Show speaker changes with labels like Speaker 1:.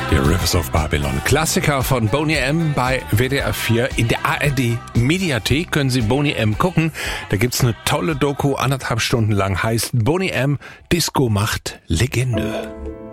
Speaker 1: Die Rivers of Babylon. Klassiker von Boney M. bei WDR 4. In der ARD Mediathek können Sie Boney M. gucken. Da gibt's eine tolle Doku, 1,5 Stunden lang, heißt Boney M. Disco macht Legende.